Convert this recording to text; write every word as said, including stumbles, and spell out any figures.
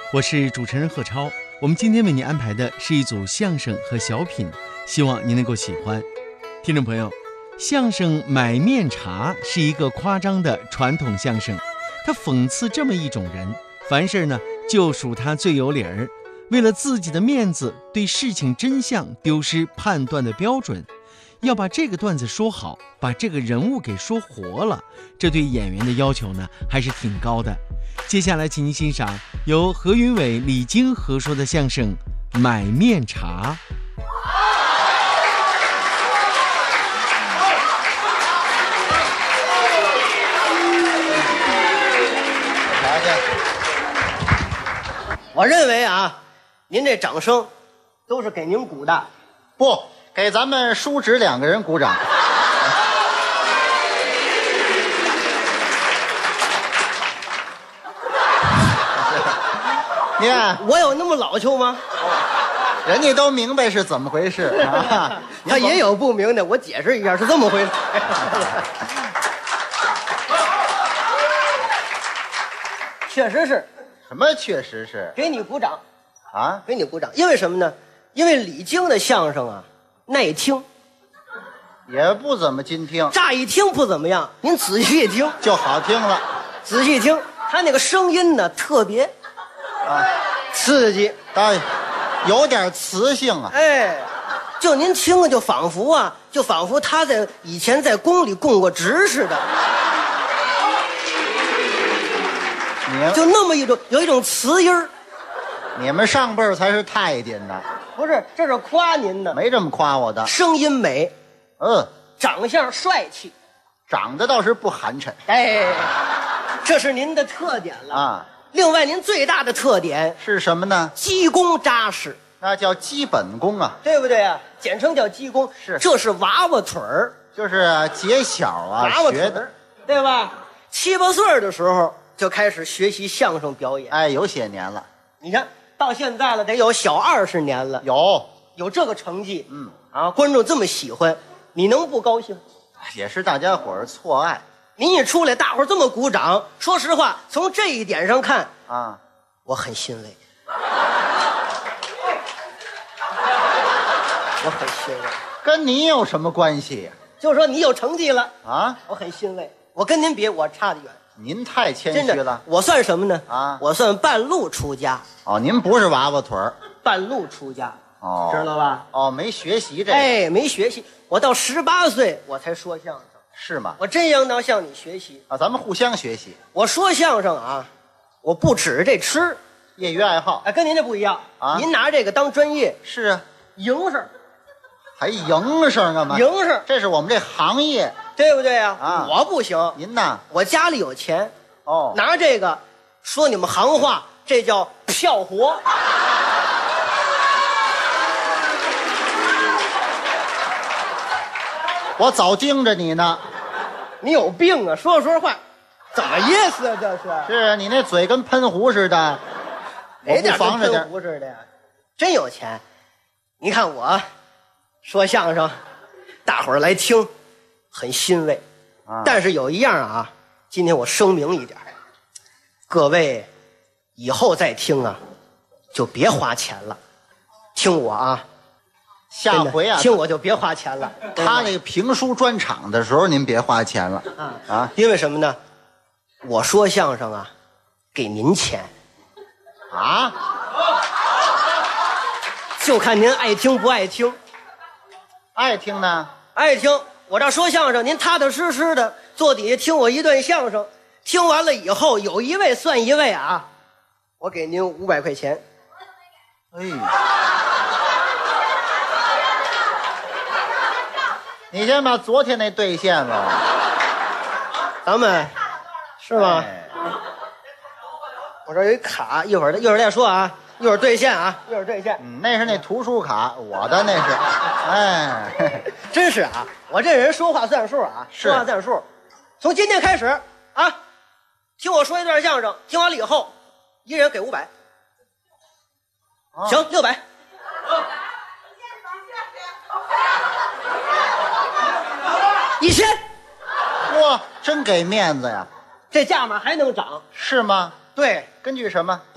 我是主持人贺超。我们今天为您安排的是一组相声和小品，希望您能够喜欢。听众朋友，相声买面茶是一个夸张的传统相声，它讽刺这么一种人，凡事呢就属他最有理儿，为了自己的面子，对事情真相丢失判断的标准。要把这个段子说好，把这个人物给说活了，这对演员的要求呢还是挺高的。接下来请您欣赏由何云伟、李菁合说的相声《买面茶》。 我认为啊，您这掌声都是给您鼓的， 不给咱们叔侄两个人鼓掌。你看我有那么老球吗？ 人家都明白是怎么回事啊。 他也有不明的，我解释一下是这么回事。确实是。 什么确实是？ 给你鼓掌啊！ 给你鼓掌，因为什么呢？因为李菁的相声啊，耐听， 也不怎么经听， 乍一听不怎么样，您仔细一听就好听了。 仔细一听，他那个声音呢特别啊， 刺激， 哎，有点磁性啊。 哎，就您听了就仿佛啊，就仿佛他在以前在宫里供过职似的。就那么一种有一种磁音儿。 你们上辈儿才是太监呢。 不是，这是夸您的。 没这么夸我的。 声音美， 嗯， 长相帅气， 长得倒是不寒碜。 哎，这是您的特点了啊。 另外，您最大的特点是什么呢？ 基功扎实， 那叫基本功啊， 对不对啊？简称叫基功。 是， 这是娃娃腿儿， 就是节小啊， 娃娃腿学的， 儿，对吧？七八岁的时候就开始学习相声表演， 哎，有些年了。 你看到现在了，得有小二十年了， 有有这个成绩， 嗯啊，观众这么喜欢，你能不高兴？ 也是大家伙儿错爱。 您一出来，大伙儿这么鼓掌，说实话，从这一点上看啊， 我很欣慰，我很欣慰。 跟你有什么关系呀？ 就说你有成绩了啊， 我很欣慰。我跟您比，我差得远。 您太谦真的虚了。 我算什么呢？ 啊， 我算半路出家。 哦，您不是娃娃腿儿， 半路出家。 哦， 知道吧？ 哦，没学习这个。 哎，没学习，我到十八岁我才说相声。 是吗？ 我真应当向你学习啊，咱们互相学习。 我说相声啊，我不指着这吃， 业余爱好。 哎，跟您这不一样啊！ 您拿这个当专业。 是啊， 营生， 还营生干嘛？ 营生， 这是我们这行业， 对不对呀？ 啊， 我不行。 您呐？ 我家里有钱。 哦， 拿这个说你们行话，这叫票活。 我早盯着你呢。 你有病啊！说说话，怎么意思啊？这是是啊，你那嘴跟喷壶似的，我不防着点。 不似的呀，真有钱。你看我说相声，大伙儿来听，很欣慰。啊，但是有一样啊，今天我声明一点，各位以后再听啊，就别花钱了。听我啊。 下回啊， 听我就别花钱了。 他那个评书专场的时候，您别花钱了啊啊！ 因为什么呢？我说相声啊，给您钱啊， 就看您爱听不爱听。 爱听呢？ 爱听。我这说相声，您踏踏实实的坐底下听我一段相声，听完了以后有一位算一位啊，我给您五百块钱。 哎。你先把昨天那兑现了， 咱们是吗？ 哎、 我这有一卡，一会儿一会儿再说啊，一会儿兑现啊，一会儿兑现。 嗯，那是那图书卡，我的那是，哎， 真是啊，我这人说话算数啊，说话算数。从今天开始啊，听我说一段相声，听完了以后，一人给五百，哦、行，六百。一千， 哇，真给面子呀！ 这价码还能涨？ 是吗？ 对， 根据什么？